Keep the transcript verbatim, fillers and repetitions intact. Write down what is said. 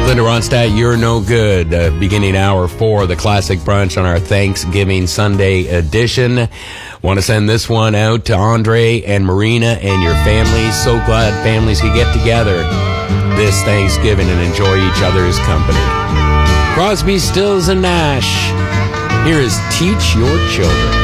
Linda Ronstadt, You're No Good, uh, beginning hour four, the classic brunch on our Thanksgiving Sunday edition. Want to send this one out to Andre and Marina and your families. So glad families can get together this Thanksgiving and enjoy each other's company. Crosby, Stills, and Nash. Here is Teach Your Children.